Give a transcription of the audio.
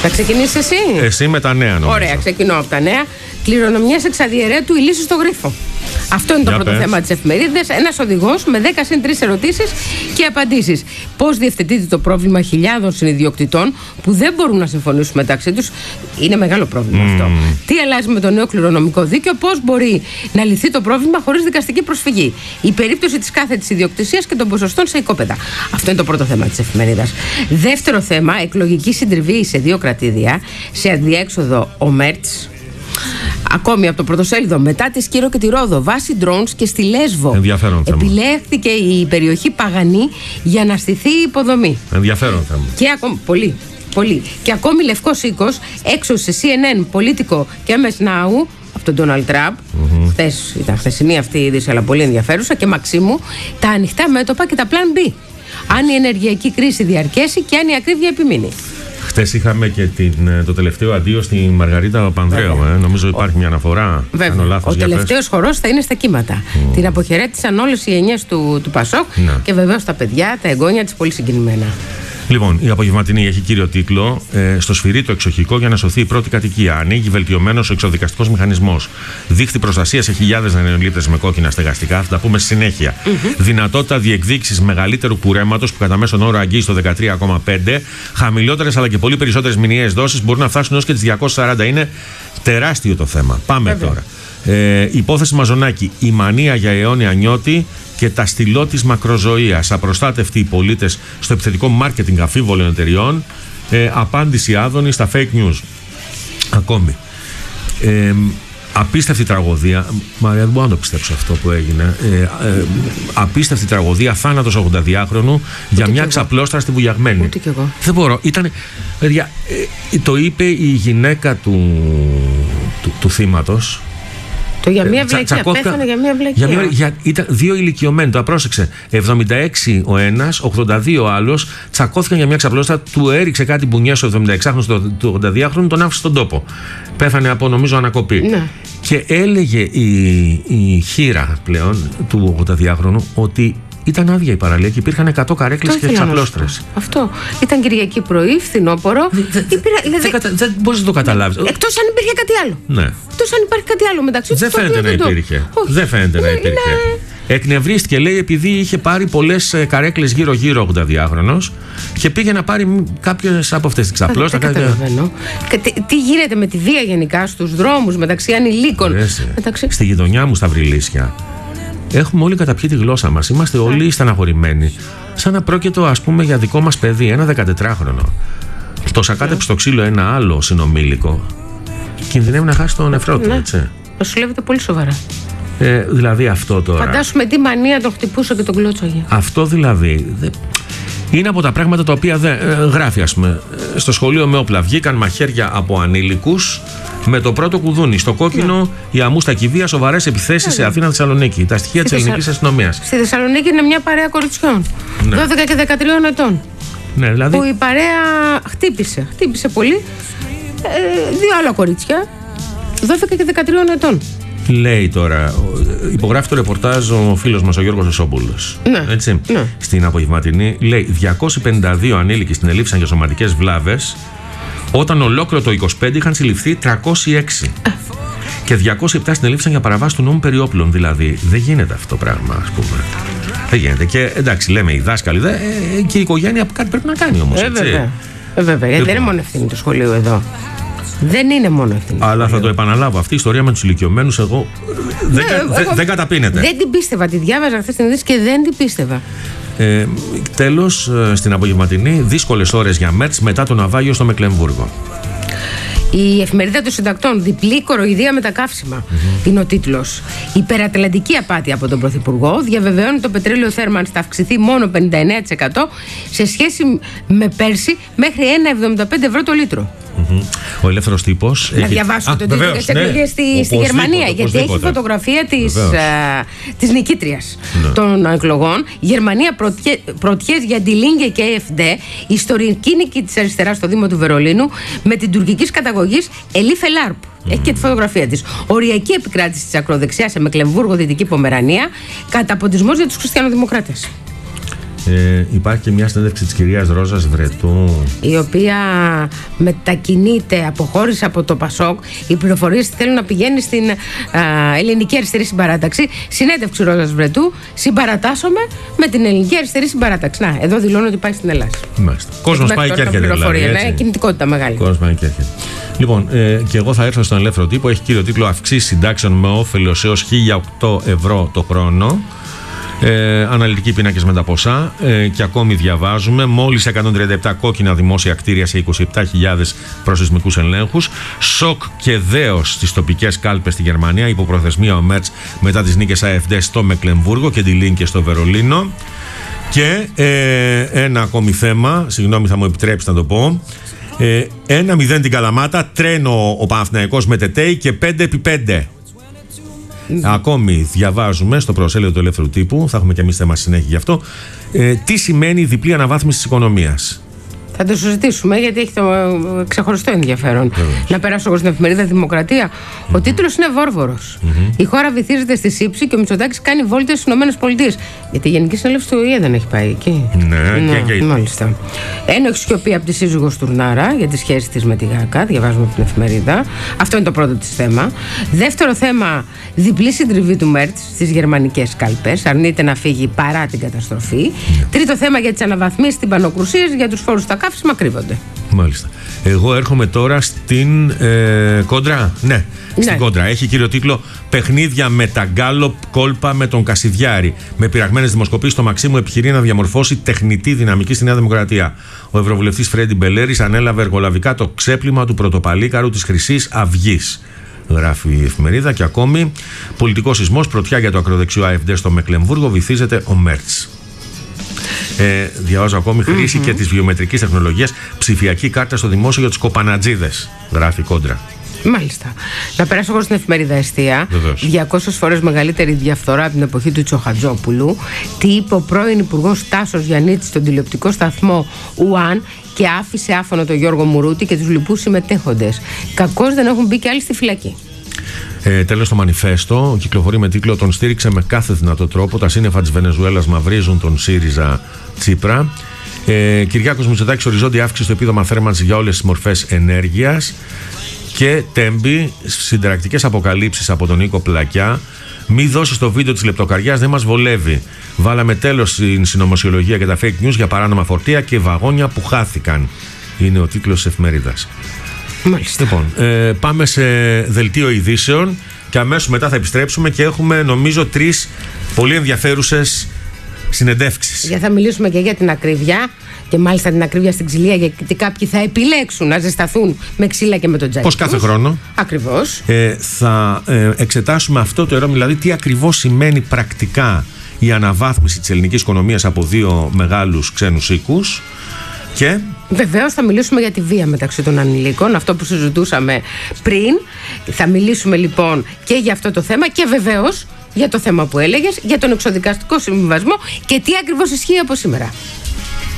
Θα ξεκινήσεις εσύ? Εσύ με τα νέα, νομίζω. Ωραία, ξεκινώ από τα νέα. Κληρονομιάς εξαδιαιρέτου, η λύση στο γρίφο. Αυτό είναι το πρώτο θέμα της εφημερίδας. Ένας οδηγός με 10 συν 3 ερωτήσεις και απαντήσεις. Πώς διευθετείται το πρόβλημα χιλιάδων συνιδιοκτητών που δεν μπορούν να συμφωνήσουν μεταξύ τους? Είναι μεγάλο πρόβλημα αυτό. Τι αλλάζει με το νέο κληρονομικό δίκαιο? Πώς μπορεί να λυθεί το πρόβλημα χωρίς δικαστική προσφυγή? Η περίπτωση της κάθετης ιδιοκτησίας και των ποσοστών σε οικόπεδα. Αυτό είναι το πρώτο θέμα της εφημερίδας. Δεύτερο θέμα, εκλογική συντριβή σε 2 κρατήδια. Σε αδιέξοδο ο Μέρτς. Ακόμη από το πρωτοσέλιδο, μετά τη Σκύρο και τη Ρόδο, βάσει drones και στη Λέσβο. Ενδιαφέρον θέμα. Επιλέχθηκε η περιοχή Παγανή για να στηθεί η υποδομή. Ενδιαφέρον θέμα. Και ακόμη, πολύ. Και ακόμη Λευκός Οίκος, έξω σε CNN, Πολίτικο και MS Now, από τον Ντόναλντ Τραμπ. Χθες ήταν χθεσινή αυτή η είδηση, αλλά πολύ ενδιαφέρουσα. Και Μαξίμου, τα ανοιχτά μέτωπα και τα Plan B. Αν η ενεργειακή κρίση διαρκέσει και αν η ακρίβεια επιμείνει. Χτες είχαμε και το τελευταίο αντίο στη Μαργαρίτα Παπανδρέου. Νομίζω υπάρχει μια αναφορά. Βέβαια. Ο τελευταίος χορός θα είναι στα κύματα. Την αποχαιρέτησαν όλες οι γενιές του Πασόκ και βεβαίως τα παιδιά, τα εγγόνια της, πολύ συγκινημένα. Λοιπόν, η απογευματινή έχει κύριο τίτλο «Στο σφυρί το εξοχικό για να σωθεί η πρώτη κατοικία. Ανοίγει βελτιωμένος ο εξοδικαστικός μηχανισμός. Δίχτυ προστασία σε χιλιάδες νεολύπτες με κόκκινα στεγαστικά». Θα τα πούμε στη συνέχεια. Δυνατότητα διεκδίκησης μεγαλύτερου κουρέματος που κατά μέσον όρο αγγίζει το 13,5. Χαμηλότερες αλλά και πολύ περισσότερες μηνιαίες δόσεις μπορούν να φτάσουν έως και τις 240. Είναι τεράστιο το θέμα. Πάμε τώρα. Υπόθεση Μαζονάκη. Η μανία για αιώνια νιώτη και τα στυλό της μακροζωίας. Απροστάτευτοι οι πολίτες στο επιθετικό μάρκετινγκ αφίβολων εταιριών. Απάντηση άδωνη στα fake news. Ακόμη. Απίστευτη τραγωδία. Μαρία, δεν μπορώ να το πιστέψω αυτό που έγινε. Απίστευτη τραγωδία. Θάνατος 82χρονου για μια ξαπλώστρα στη Βουλιαγμένη. Ούτε κι εγώ. Δεν μπορώ. Παιδιά, το είπε η γυναίκα του θύματος. Για μια βλακία, πέθανε για μια βλακία. Ήταν 2 ηλικιωμένοι, το πρόσεξε. 76 ο ένας, 82 ο άλλος, τσακώθηκαν για μια ξαπλώστρα, του έριξε κάτι μπουνιές στο 76χρονο, του 82χρονου, τον άφησε στον τόπο. Πέθανε από, νομίζω, ανακοπή. Ναι. Και έλεγε η χείρα πλέον του 82χρονου ότι ήταν άδεια η παραλία και υπήρχαν 100 καρέκλες και ξαπλώστρες. Αυτό. Ήταν Κυριακή πρωί, φθινόπωρο. Δεν μπορείς να το καταλάβεις. Εκτός αν υπήρχε κάτι άλλο. Ναι. Εκτός αν υπάρχει κάτι άλλο μεταξύ τους. Δεν φαίνεται να υπήρχε. Δεν φαίνεται να υπήρχε. Εκνευρίστηκε, λέει, επειδή είχε πάρει πολλές καρέκλες γύρω-γύρω 82χρονος και πήγε να πάρει κάποιες από αυτές τις ξαπλώστρες. Δεν καταλαβαίνω. Τι γίνεται με τη βία γενικά στους δρόμους μεταξύ ανηλίκων. Στη γειτονιά μου στα Βρυλίσια. Έχουμε όλοι καταπιεί τη γλώσσα μας. Είμαστε όλοι στεναχωρημένοι. Σαν να πρόκειτο, ας πούμε, για δικό μας παιδί, ένα 14χρονο. Το σακάτεψε στο ξύλο ένα άλλο συνομήλικο. Κινδυνεύει να χάσει τον νεφρό του, έτσι. Νοσηλεύεται πολύ σοβαρά. Δηλαδή αυτό τώρα. Φαντάσουμε τι μανία τον χτυπούσε και τον κλώτσαγε. Αυτό δηλαδή. Είναι από τα πράγματα τα οποία γράφει, ας πούμε. Στο σχολείο με όπλα βγήκαν μαχαίρια από ανήλικους με το πρώτο κουδούνι. Στο κόκκινο η αμούστα κηδεία, σοβαρές επιθέσεις σε Αθήνα, Θεσσαλονίκη. Τα στοιχεία της ελληνικής αστυνομίας. Στη Θεσσαλονίκη είναι μια παρέα κοριτσιών. 12 και 13 ετών. Ναι, δηλαδή. Που η παρέα χτύπησε πολύ. 2 άλλα κορίτσια, 12 και 13 ετών. Λέει τώρα, υπογράφει το ρεπορτάζ ο φίλος μας ο Γιώργος Εσόπουλος. Ναι. Έτσι. Ναι. Στην απογευματινή λέει 252 ανήλικοι την ελήφθησαν για σωματικές βλάβες, όταν ολόκληρο το 25 είχαν συλληφθεί 306. Και 207 συνελήφθησαν για παραβάση του νόμου περί όπλων. Δηλαδή, δεν γίνεται αυτό το πράγμα, ας πούμε. Δεν γίνεται. Και εντάξει, λέμε οι δάσκαλοι, και η οικογένεια κάτι πρέπει να κάνει όμως. Βέβαια. Δεν είναι μόνο ευθύνη του σχολείου εδώ. Δεν είναι μόνο ευθύνη. Αλλά θα το επαναλάβω. Αυτή η ιστορία με τους ηλικιωμένους, εγώ δεν καταπίνεται. Δεν την πίστευα. Τη διάβαζα χθες την είδηση και δεν την πίστευα. Τέλος, στην απογευματινή, δύσκολες ώρες για Μέρτς μετά το ναυάγιο στο Μεκλεμβούργο. Η εφημερίδα των συντακτών, διπλή κοροϊδία με τα καύσιμα, είναι ο τίτλος. Υπερατλαντική απάτη από τον Πρωθυπουργό. Διαβεβαιώνει το πετρέλαιο Θέρμανς θα αυξηθεί μόνο 59% σε σχέση με πέρσι, μέχρι 1,75 ευρώ το λίτρο. Ο Ελεύθερος Τύπος. Να διαβάσω τον τίτλο για τις εκλογές στη Γερμανία. Γιατί έχει φωτογραφία της νικήτριας των εκλογών. Γερμανία πρωτιές για Die Linke και AfD. Ιστορική νίκη της αριστεράς στο Δήμο του Βερολίνου με την τουρκικής καταγωγής Ελί Φελάρπ. Έχει και τη φωτογραφία της. Οριακή επικράτηση της ακροδεξιάς σε Μεκλεμβούργο, Δυτική Πομερανία. Καταποντισμός για τους χριστιανοδημοκράτες. Υπάρχει και μια συνέντευξη της κυρίας Ρόζας Βρετού, η οποία μετακινείται, αποχώρησε από το ΠΑΣΟΚ. Οι πληροφορίες θέλουν να πηγαίνει στην Ελληνική Αριστερή Συμπαράταξη. Συνέντευξη Ρόζας Βρετού. Συμπαρατάσσομαι με την Ελληνική Αριστερή Συμπαράταξη. Να, εδώ δηλώνω ότι πάει στην Ελλάδα. Μάλιστα. Κόσμος πάει και έρχεται. Δηλαδή, κινητικότητα μεγάλη. Κόσμος πάει και έρχεται. Λοιπόν, και εγώ θα έρθω στον ελεύθερο τύπο. Έχει κύριο τίτλο «Αυξήσεις συντάξεων με όφελος έως 1.008 ευρώ το χρόνο». Αναλυτικοί πίνακες με τα ποσά, και ακόμη διαβάζουμε μόλις 137 κόκκινα δημόσια κτίρια σε 27.000 προσεισμικούς ελέγχους. Σοκ και δέος στις τοπικές κάλπες στη Γερμανία, υπό προθεσμία ο Μέρτς μετά τις νίκες AfD στο Μεκλεμβούργο και τη Λίνκε στο Βερολίνο. Και ένα ακόμη θέμα, συγγνώμη θα μου επιτρέψετε να το πω, 1-0 την Καλαμάτα, τρένο ο Παναθηναϊκός με Τετέι και 5x5. Ακόμη διαβάζουμε στο προσέλιδο του Ελεύθερου Τύπου, θα έχουμε και εμείς θέμα συνέχεια γι' αυτό, τι σημαίνει η διπλή αναβάθμιση της οικονομίας. Θα το συζητήσουμε γιατί έχει το ξεχωριστό ενδιαφέρον. Να περάσω εγώ στην εφημερίδα Δημοκρατία. Ο τίτλος είναι βόρβορος. Η χώρα βυθίζεται στη σύψη και ο Μητσοτάκης κάνει βόλτες στις ΗΠΑ. Γιατί η Γενική Συνέλευση του ΟΗΕ δεν έχει πάει εκεί. Ναι, και μάλιστα. Ένοχη σιωπή από τη σύζυγο Στουρνάρα για τη σχέση της με τη ΓΑΚΑ. Διαβάζουμε από την εφημερίδα. Αυτό είναι το πρώτο της θέμα. Δεύτερο θέμα, διπλή συντριβή του Μέρτς στις γερμανικές κάλπες. Αρνείται να φύγει παρά την καταστροφή. Τρίτο θέμα για τις αναβαθμίσεις στην Πανοκρουσία, για τους φόρους στα καύσιμα κρύβονται. Μάλιστα. Εγώ έρχομαι τώρα στην Κόντρα. Ναι, στην Κόντρα. Έχει κύριο τίτλο «Παιχνίδια με τα Γκάλοπ, κόλπα με τον Κασιδιάρη». Με πειραγμένες δημοσκοπήσεις, το Μαξίμου επιχειρεί να διαμορφώσει τεχνητή δυναμική στη Νέα Δημοκρατία. Ο ευρωβουλευτής Φρέντι Μπελέρης ανέλαβε εργολαβικά το ξέπλυμα του πρωτοπαλίκαρου της Χρυσής Αυγής. Γράφει η εφημερίδα. Και ακόμη, πολιτικός σεισμός, πρωτιά για το ακροδεξιό AfD στο Μεκλεμβούργο, βυθίζεται ο Μέρτς. Διαβάζω ακόμη, χρήση και της βιομετρικής τεχνολογίας, ψηφιακή κάρτα στο δημόσιο για τους κοπανατζίδες. Γράφει Κόντρα. Μάλιστα. Να περάσω εγώ στην εφημερίδα Εστία. 200 φορές μεγαλύτερη διαφθορά από την εποχή του Τσοχατζόπουλου. Τι είπε ο πρώην Υπουργός Τάσος Γιαννίτης στον τηλεοπτικό σταθμό ΟΥΑΝ και άφησε άφωνο τον Γιώργο Μουρούτη και τους λοιπούς συμμετέχοντες. Κακώς δεν έχουν μπει και άλλοι στη φυλακή. Τέλος, το Μανιφέστο κυκλοφορεί με τίτλο «Τον στήριξε με κάθε δυνατό τρόπο. Τα σύννεφα της Βενεζουέλας μαυρίζουν τον ΣΥΡΙΖΑ Τσίπρα». Κυριάκος Μητσοτάκης, οριζόντια αύξηση στο επίδομα θέρμανσης για όλες τις μορφές ενέργειας. Και Τέμπη, συνταρακτικές αποκαλύψεις από τον Νίκο Πλακιά. Μη δώσεις το βίντεο της λεπτοκαριάς, δεν μας βολεύει. Βάλαμε τέλος στην συνωμοσιολογία και τα fake news για παράνομα φορτία και βαγόνια που χάθηκαν. Είναι ο τίτλος της εφημερίδας. Μάλιστα. Λοιπόν, πάμε σε δελτίο ειδήσεων και αμέσως μετά θα επιστρέψουμε και έχουμε νομίζω 3 πολύ ενδιαφέρουσες συνεντεύξεις. Θα μιλήσουμε και για την ακρίβεια και μάλιστα την ακρίβεια στην ξυλία, γιατί κάποιοι θα επιλέξουν να ζεσταθούν με ξύλα και με τον τζάκι. Πώς κάθε χρόνο. Ακριβώς. Θα εξετάσουμε αυτό το ερώτημα, δηλαδή τι ακριβώς σημαίνει πρακτικά η αναβάθμιση της ελληνικής οικονομίας από 2 μεγάλους ξένους οίκους. Και βεβαίως θα μιλήσουμε για τη βία μεταξύ των ανηλίκων, αυτό που συζητούσαμε πριν. Θα μιλήσουμε λοιπόν και για αυτό το θέμα και βεβαίως για το θέμα που έλεγες, για τον εξοδικαστικό συμβιβασμό και τι ακριβώς ισχύει από σήμερα.